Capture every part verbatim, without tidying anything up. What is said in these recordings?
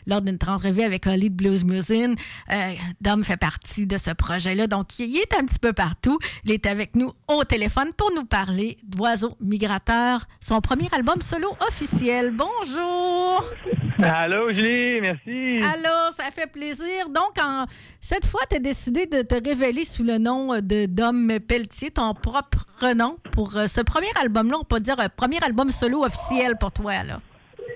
lors d'une entrevue avec Holly de Blues Musin. Euh, Dom fait partie de ce projet-là, donc il est un petit peu partout. Il est avec nous au téléphone pour nous parler d'Oiseaux migrateurs, son premier album solo officiel. Bonjour! Allô, Julie, merci. Allô, ça fait plaisir. Donc, en, cette fois, tu as décidé de te révéler sous le nom de Dom Pelletier, ton propre nom, pour euh, ce premier album-là. On peut dire un premier album solo officiel pour toi, là.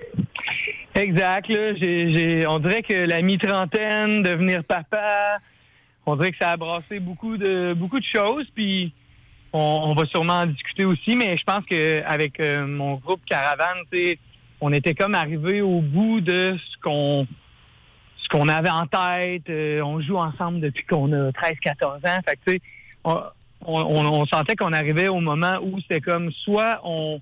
Exact. Là, j'ai, j'ai, on dirait que la mi-trentaine, devenir papa, on dirait que ça a brassé beaucoup de, beaucoup de choses. Puis, on, on va sûrement en discuter aussi, mais je pense qu'avec euh, mon groupe Caravane, tu sais, on était comme arrivé au bout de ce qu'on ce qu'on avait en tête. Euh, on joue ensemble depuis qu'on a treize quatorze ans. Fait que, tu sais, on, on, on sentait qu'on arrivait au moment où c'était comme soit on,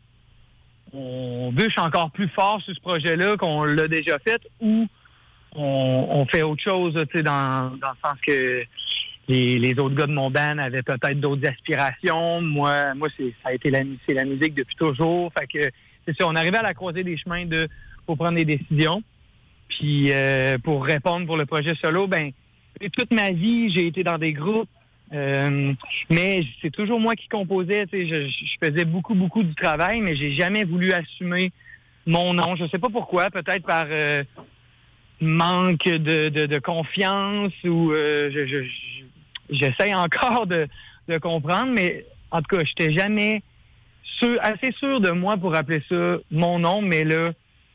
on bûche encore plus fort sur ce projet-là qu'on l'a déjà fait, ou on, on fait autre chose, tu sais, dans, dans le sens que les, les autres gars de mon band avaient peut-être d'autres aspirations. Moi, moi c'est, ça a été la, c'est la musique depuis toujours. Fait que c'est ça, on arrivait à la croisée des chemins de pour prendre des décisions. Puis euh, pour répondre pour le projet solo, ben toute ma vie, j'ai été dans des groupes, euh, mais c'est toujours moi qui composais. Tu sais, je, je faisais beaucoup, beaucoup du travail, mais j'ai jamais voulu assumer mon nom. Je sais pas pourquoi, peut-être par euh, manque de, de, de confiance ou euh, je, je, je, j'essaie encore de, de comprendre, mais en tout cas, j'étais jamais Sûr, assez sûr de moi pour appeler ça mon nom, mais là,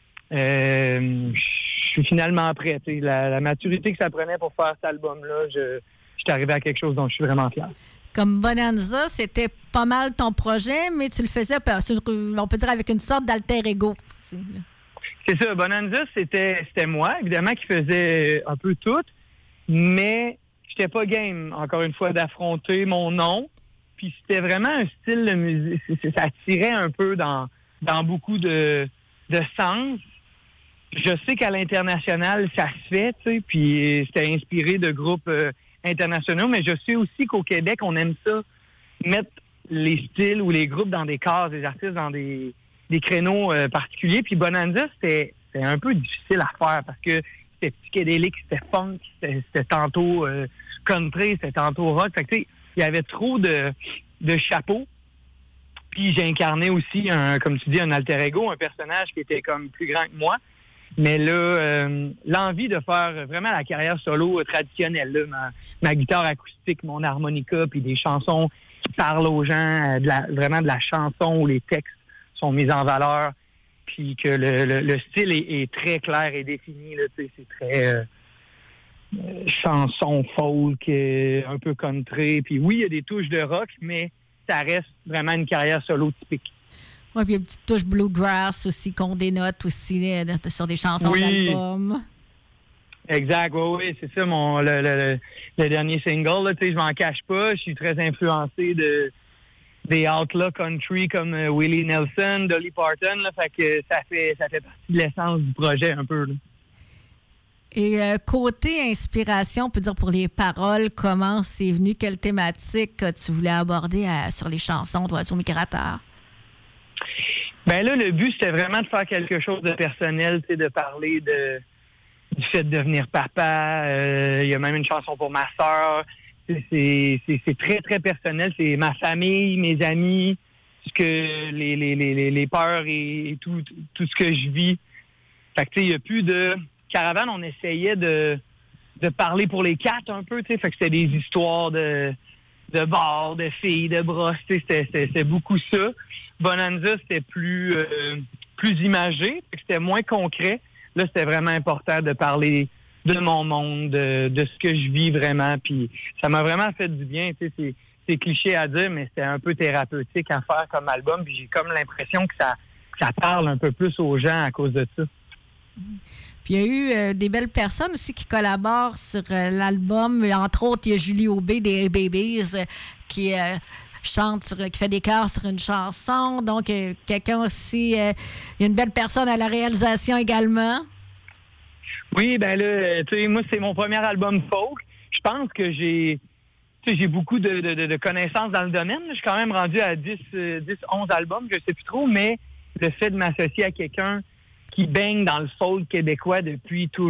euh, je suis finalement prêt. La, la maturité que ça prenait pour faire cet album-là, je, je suis arrivé à quelque chose dont je suis vraiment fier. Comme Bonanza, c'était pas mal ton projet, mais tu le faisais, on peut dire, avec une sorte d'alter ego. C'est, c'est ça. Bonanza, c'était, c'était moi, évidemment, qui faisait un peu tout, mais j'étais pas game, encore une fois, d'affronter mon nom. Puis c'était vraiment un style de musique, ça tirait un peu dans, dans beaucoup de, de sens. Je sais qu'à l'international, ça se fait, tu sais, puis c'était inspiré de groupes euh, internationaux, mais je sais aussi qu'au Québec, on aime ça, mettre les styles ou les groupes dans des cases, les artistes dans des, des créneaux euh, particuliers. Puis Bonanza, c'était, c'était un peu difficile à faire parce que c'était psychédélique, c'était funk, c'était, c'était tantôt euh, country, c'était tantôt rock. Fait que, tu sais, il y avait trop de, de chapeaux. Puis j'ai incarné aussi, un, comme tu dis, un alter ego, un personnage qui était comme plus grand que moi. Mais là, euh, l'envie de faire vraiment la carrière solo traditionnelle, là, ma, ma guitare acoustique, mon harmonica, puis des chansons qui parlent aux gens, de la, vraiment de la chanson où les textes sont mis en valeur, puis que le, le, le style est, est très clair et défini. Là, c'est très... Euh, Euh, chanson folk, euh, un peu country. Puis oui, il y a des touches de rock, mais ça reste vraiment une carrière solo typique. Oui, puis il y a une petite touche bluegrass aussi qu'on dénote aussi euh, sur des chansons oui. d'album. Exact, oui, oui, c'est ça, mon le, le, le dernier single, là, tu sais, je m'en cache pas, je suis très influencé de des outlaw country comme euh, Willie Nelson, Dolly Parton, là, fait que ça fait ça fait partie de l'essence du projet un peu, là. Et euh, côté inspiration, on peut dire pour les paroles, comment c'est venu, quelle thématique que tu voulais aborder à, sur les chansons d'Oiseaux migrateurs? Ben là, le but, c'était vraiment de faire quelque chose de personnel, tu sais, de parler de du fait de devenir papa. Euh, il y a même une chanson pour ma sœur. C'est, c'est, c'est très, très personnel. C'est ma famille, mes amis, ce que les, les, les, les peurs et, et tout, tout ce que je vis. Fait que, tu sais, il n'y a plus de... Caravane, on essayait de, de parler pour les quatre un peu, tu sais, fait que c'était des histoires de, de bars, de filles, de brosses, tu sais, c'était, c'était, c'était beaucoup ça. Bonanza, c'était plus, euh, plus imagé, fait que c'était moins concret. Là, c'était vraiment important de parler de mon monde, de, de ce que je vis vraiment, puis ça m'a vraiment fait du bien, tu sais, c'est, c'est cliché à dire, mais c'était un peu thérapeutique à faire comme album, puis j'ai comme l'impression que ça, que ça parle un peu plus aux gens à cause de ça. Puis il y a eu euh, des belles personnes aussi qui collaborent sur euh, l'album. Entre autres, il y a Julie Aubé des Babies euh, qui euh, chante, sur, qui fait des chœurs sur une chanson. Donc, euh, quelqu'un aussi, euh, il y a une belle personne à la réalisation également. Oui, ben là, tu sais, moi, c'est mon premier album folk. Je pense que j'ai... Tu sais, j'ai beaucoup de, de, de connaissances dans le domaine. Je suis quand même rendu à dix, onze albums, je sais plus trop, mais le fait de m'associer à quelqu'un qui baigne dans le folk québécois depuis toujours,